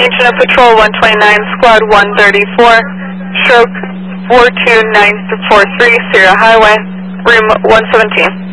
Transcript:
Agent of Patrol 129, Squad 134, stroke 42943, Sierra Highway, room 117.